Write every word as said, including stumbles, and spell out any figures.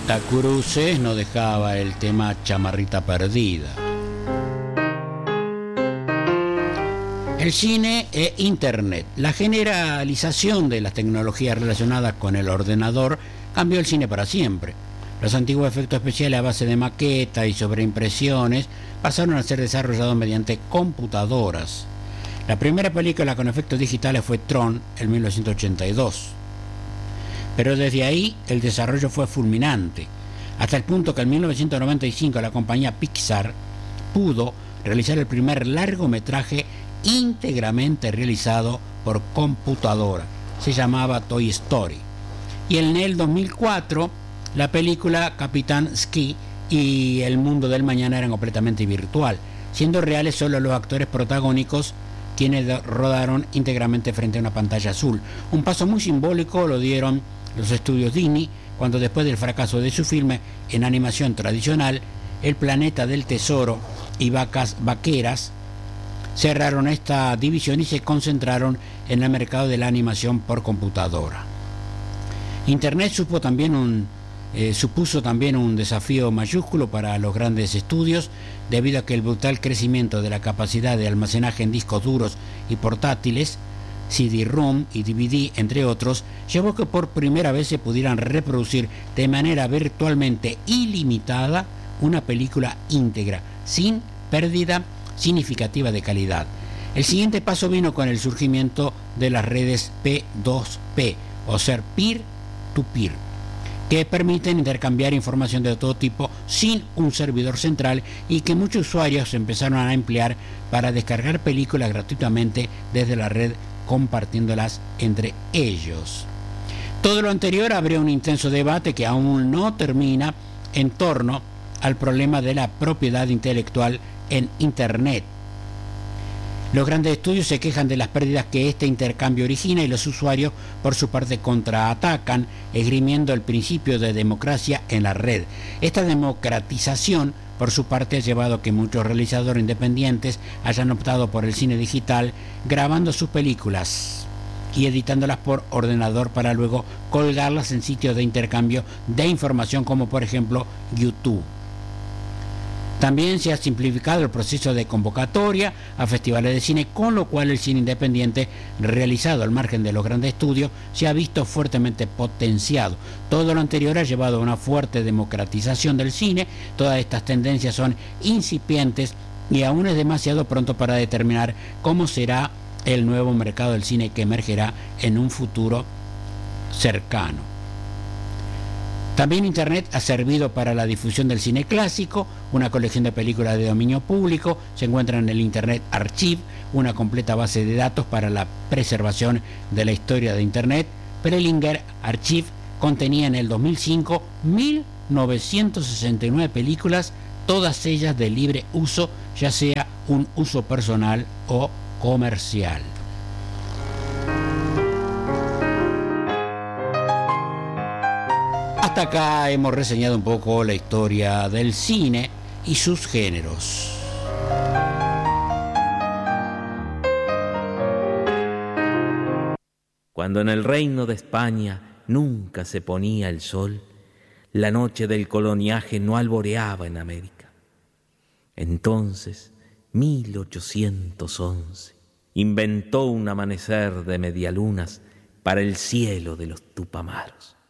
Cruces no dejaba el tema Chamarrita Perdida. El cine e Internet. La generalización de las tecnologías relacionadas con el ordenador cambió el cine para siempre. Los antiguos efectos especiales a base de maquetas y sobreimpresiones pasaron a ser desarrollados mediante computadoras. La primera película con efectos digitales fue Tron en mil novecientos ochenta y dos. Pero desde ahí el desarrollo fue fulminante, hasta el punto que en mil novecientos noventa y cinco la compañía Pixar pudo realizar el primer largometraje íntegramente realizado por computadora. Se llamaba Toy Story. Y en el dos mil cuatro la película Capitán Ski y El Mundo del Mañana eran completamente virtual, siendo reales solo los actores protagónicos, quienes rodaron íntegramente frente a una pantalla azul. Un paso muy simbólico lo dieron los estudios Disney cuando, después del fracaso de su filme en animación tradicional, El Planeta del Tesoro y Vacas Vaqueras, cerraron esta división y se concentraron en el mercado de la animación por computadora. Internet supo también un, eh, supuso también un desafío mayúsculo para los grandes estudios, debido a que el brutal crecimiento de la capacidad de almacenaje en discos duros y portátiles, C D-ROM y D V D, entre otros, llevó a que por primera vez se pudieran reproducir de manera virtualmente ilimitada una película íntegra, sin pérdida significativa de calidad. El siguiente paso vino con el surgimiento de las redes P dos P, o ser peer-to-peer, que permiten intercambiar información de todo tipo sin un servidor central y que muchos usuarios empezaron a emplear para descargar películas gratuitamente desde la red, compartiéndolas entre ellos. Todo lo anterior abre un intenso debate que aún no termina en torno al problema de la propiedad intelectual en Internet. Los grandes estudios se quejan de las pérdidas que este intercambio origina y los usuarios, por su parte, contraatacan, esgrimiendo el principio de democracia en la red. Esta democratización, por su parte, ha llevado a que muchos realizadores independientes hayan optado por el cine digital, grabando sus películas y editándolas por ordenador para luego colgarlas en sitios de intercambio de información como, por ejemplo, YouTube. También se ha simplificado el proceso de convocatoria a festivales de cine, con lo cual el cine independiente realizado al margen de los grandes estudios se ha visto fuertemente potenciado. Todo lo anterior ha llevado a una fuerte democratización del cine. Todas estas tendencias son incipientes y aún es demasiado pronto para determinar cómo será el nuevo mercado del cine que emergerá en un futuro cercano. También Internet ha servido para la difusión del cine clásico. Una colección de películas de dominio público se encuentra en el Internet Archive, una completa base de datos para la preservación de la historia de Internet. Prelinger Archive contenía en el dos mil cinco mil novecientas sesenta y nueve películas, todas ellas de libre uso, ya sea un uso personal o comercial. Hasta acá hemos reseñado un poco la historia del cine y sus géneros. Cuando en el reino de España nunca se ponía el sol, la noche del coloniaje no alboreaba en América. Entonces, mil ochocientos once, inventó un amanecer de medialunas para el cielo de los Tupamaros.